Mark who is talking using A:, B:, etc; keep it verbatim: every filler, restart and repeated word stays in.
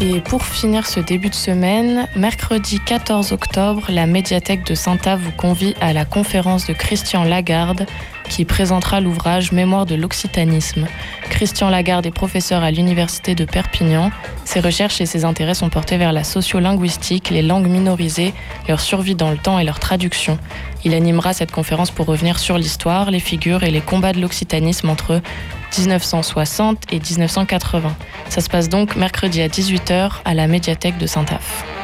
A: Et pour finir ce début de semaine, mercredi quatorze octobre, la médiathèque de Saint-Ave vous convie à la conférence de Christian Lagarde qui présentera l'ouvrage Mémoire de l'occitanisme. Christian Lagarde est professeur à l'université de Perpignan. Ses recherches et ses intérêts sont portés vers la sociolinguistique, les langues minorisées, leur survie dans le temps et leur traduction. Il animera cette conférence pour revenir sur l'histoire, les figures et les combats de l'occitanisme entre dix-neuf cent soixante et dix-neuf cent quatre-vingts. Ça se passe donc mercredi à dix-huit heures à la médiathèque de Saint-Ave.